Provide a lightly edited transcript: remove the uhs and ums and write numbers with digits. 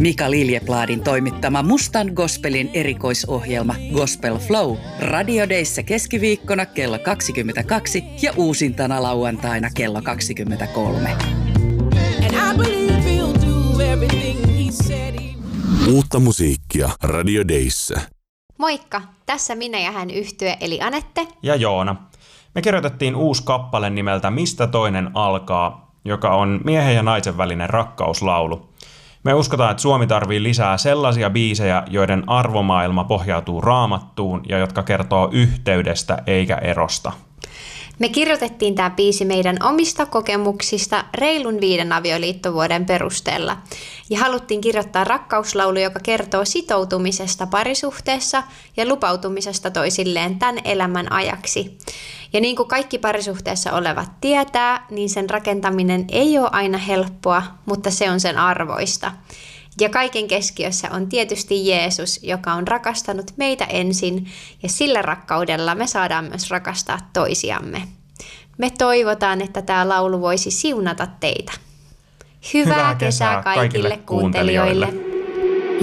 Mika Liljepladin toimittama Mustan gospelin erikoisohjelma Gospel Flow Radio Dayssä keskiviikkona kello 22 ja uusintana lauantaina kello 23. Uutta musiikkia Radio Dayssä. Moikka, tässä minä ja hän yhtye eli Anette ja Joona. Me kirjoitettiin uusi kappale nimeltä Mistä toinen alkaa, joka on miehen ja naisen välinen rakkauslaulu. Me uskotaan, että Suomi tarvii lisää sellaisia biisejä, joiden arvomaailma pohjautuu Raamattuun ja jotka kertoo yhteydestä eikä erosta. Me kirjoitettiin tämä biisi meidän omista kokemuksista reilun 5 avioliittovuoden perusteella. Ja haluttiin kirjoittaa rakkauslaulu, joka kertoo sitoutumisesta parisuhteessa ja lupautumisesta toisilleen tämän elämän ajaksi. Ja niin kuin kaikki parisuhteessa olevat tietää, niin sen rakentaminen ei ole aina helppoa, mutta se on sen arvoista. Ja kaiken keskiössä on tietysti Jeesus, joka on rakastanut meitä ensin, ja sillä rakkaudella me saadaan myös rakastaa toisiamme. Me toivotaan, että tämä laulu voisi siunata teitä. Hyvää kesää kaikille kuuntelijoille!